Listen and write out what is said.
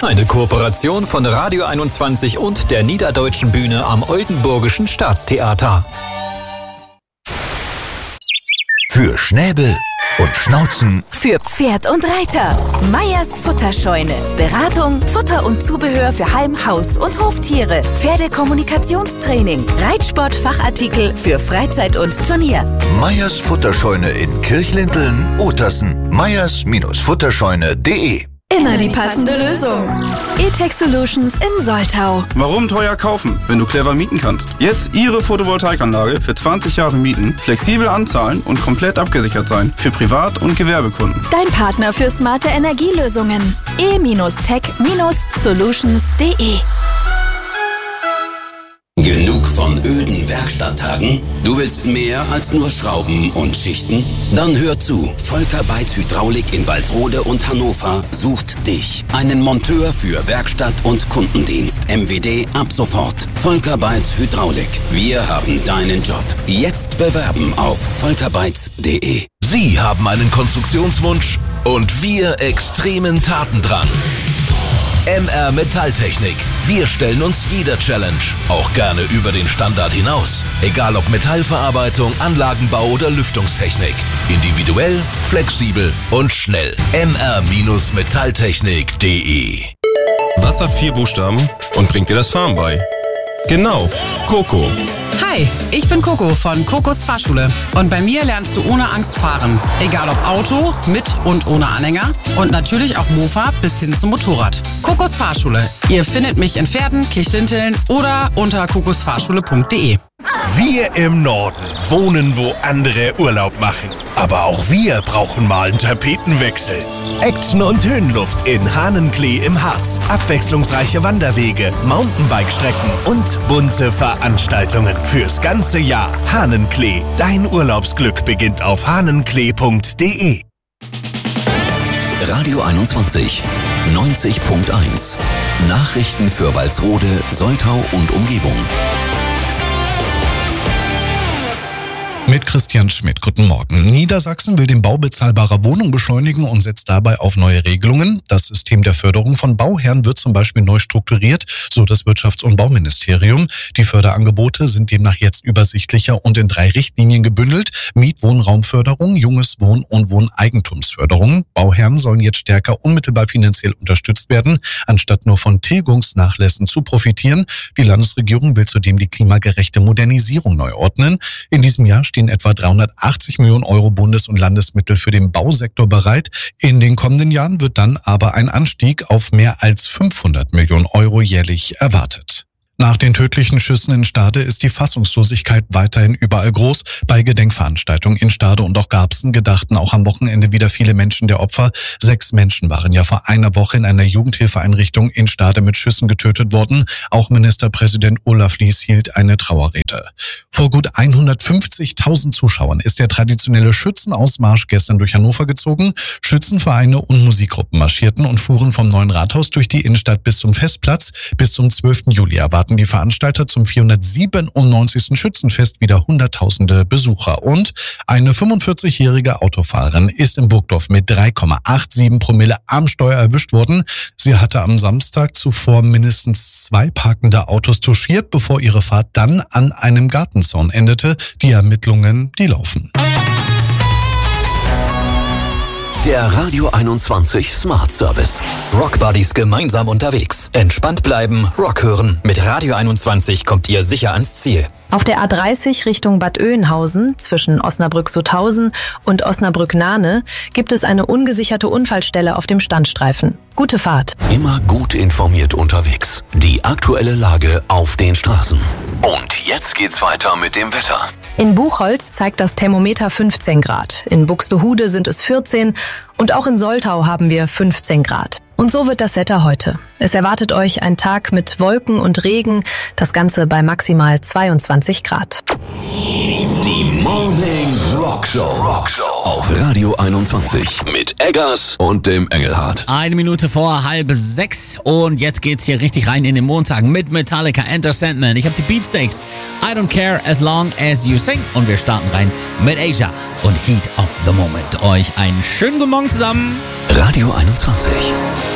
Eine Kooperation von Radio 21 und der Niederdeutschen Bühne am Oldenburgischen Staatstheater. Für Schnäbel und Schnauzen. Für Pferd und Reiter. Meyers Futterscheune. Beratung, Futter und Zubehör für Heim-, Haus- und Hoftiere. Pferdekommunikationstraining. Reitsport-Fachartikel für Freizeit und Turnier. Meyers Futterscheune in Kirchlinteln, Uetersen. meyers-futterscheune.de. Immer die passende Lösung. E-Tech Solutions in Soltau. Warum teuer kaufen, wenn du clever mieten kannst? Jetzt Ihre Photovoltaikanlage für 20 Jahre mieten, flexibel anzahlen und komplett abgesichert sein. Für Privat- und Gewerbekunden. Dein Partner für smarte Energielösungen. e-tech-solutions.de. Genug von öden Werkstatttagen? Du willst mehr als nur Schrauben und Schichten? Dann hör zu. Volker Beitz Hydraulik in Walsrode und Hannover sucht dich. Einen Monteur für Werkstatt und Kundendienst. MWD ab sofort. Volker Beitz Hydraulik. Wir haben deinen Job. Jetzt bewerben auf volkerbeitz.de. Sie haben einen Konstruktionswunsch und wir extremen Tatendrang. MR Metalltechnik. Wir stellen uns jeder Challenge, auch gerne über den Standard hinaus. Egal ob Metallverarbeitung, Anlagenbau oder Lüftungstechnik. Individuell, flexibel und schnell. mr-metalltechnik.de. Was hat 4 Buchstaben und bringt dir das Fahren bei? Genau, Coco. Hi, ich bin Coco von Cocos Fahrschule und bei mir lernst du ohne Angst fahren. Egal ob Auto, mit und ohne Anhänger und natürlich auch Mofa bis hin zum Motorrad. Cocos Fahrschule. Ihr findet mich in Pferden, Kirchlinteln oder unter cocosfahrschule.de. Wir im Norden wohnen, wo andere Urlaub machen. Aber auch wir brauchen mal einen Tapetenwechsel. Action und Höhenluft in Hahnenklee im Harz. Abwechslungsreiche Wanderwege, Mountainbike-Strecken und bunte Veranstaltungen fürs ganze Jahr. Hahnenklee, dein Urlaubsglück beginnt auf hahnenklee.de. Radio 21 90.1. Nachrichten für Walsrode, Soltau und Umgebung. Mit Christian Schmidt, guten Morgen. Niedersachsen will den Bau bezahlbarer Wohnungen beschleunigen und setzt dabei auf neue Regelungen. Das System der Förderung von Bauherren wird zum Beispiel neu strukturiert, so das Wirtschafts- und Bauministerium. Die Förderangebote sind demnach jetzt übersichtlicher und in 3 Richtlinien gebündelt. Mietwohnraumförderung, junges Wohn- und Wohneigentumsförderung. Bauherren sollen jetzt stärker unmittelbar finanziell unterstützt werden, anstatt nur von Tilgungsnachlässen zu profitieren. Die Landesregierung will zudem die klimagerechte Modernisierung neu ordnen. In diesem Jahr stehen etwa 380 Millionen Euro Bundes- und Landesmittel für den Bausektor bereit. In den kommenden Jahren wird dann aber ein Anstieg auf mehr als 500 Millionen Euro jährlich erwartet. Nach den tödlichen Schüssen in Stade ist die Fassungslosigkeit weiterhin überall groß. Bei Gedenkveranstaltungen in Stade und auch Garbsen gedachten auch am Wochenende wieder viele Menschen der Opfer. 6 Menschen waren ja vor einer Woche in einer Jugendhilfeeinrichtung in Stade mit Schüssen getötet worden. Auch Ministerpräsident Olaf Lies hielt eine Trauerrede. Vor gut 150.000 Zuschauern ist der traditionelle Schützenausmarsch gestern durch Hannover gezogen. Schützenvereine und Musikgruppen marschierten und fuhren vom Neuen Rathaus durch die Innenstadt bis zum Festplatz. Bis zum 12. Juli erwarten die Veranstalter zum 497. Schützenfest wieder Hunderttausende Besucher. Und eine 45-jährige Autofahrerin ist in Burgdorf mit 3,87 Promille am Steuer erwischt worden. Sie hatte am Samstag zuvor mindestens 2 parkende Autos touchiert, bevor ihre Fahrt dann an einem Gartenzaun endete. Die Ermittlungen, die laufen. Der Radio 21 Smart Service. Rockbuddies gemeinsam unterwegs. Entspannt bleiben, Rock hören. Mit Radio 21 kommt ihr sicher ans Ziel. Auf der A30 Richtung Bad Oeynhausen zwischen Osnabrück-Sutthausen und Osnabrück-Nahne gibt es eine ungesicherte Unfallstelle auf dem Standstreifen. Gute Fahrt. Immer gut informiert unterwegs. Die aktuelle Lage auf den Straßen. Und jetzt geht's weiter mit dem Wetter. In Buchholz zeigt das Thermometer 15 Grad. In Buxtehude sind es 14 und auch in Soltau haben wir 15 Grad. Und so wird das Wetter heute. Es erwartet euch ein Tag mit Wolken und Regen, das Ganze bei maximal 22 Grad. Die Morning Rockshow auf Radio 21 mit Eggers und dem Engelhardt. 1 Minute vor 5:30 und jetzt geht's hier richtig rein in den Montag mit Metallica, Enter Sandman. Ich habe die Beatsteaks, I Don't Care As Long As You Sing und wir starten rein mit Asia und Heat of the Moment. Euch einen schönen guten Morgen zusammen. Radio 21.